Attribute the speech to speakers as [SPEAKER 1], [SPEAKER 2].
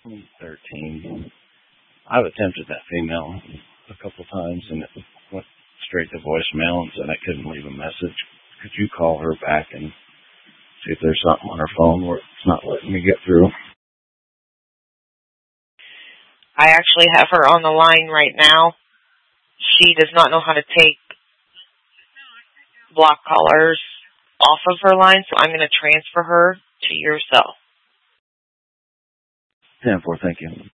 [SPEAKER 1] 13. I've attempted that female a couple times, and it went straight to voicemail and said I couldn't leave a message. Could you call her back and see if there's something on her phone where it's not letting me get through?
[SPEAKER 2] I actually have her on the line right now. She does not know how to take block callers off of her line, so I'm going to transfer her to your cell.
[SPEAKER 1] 10-4, thank you.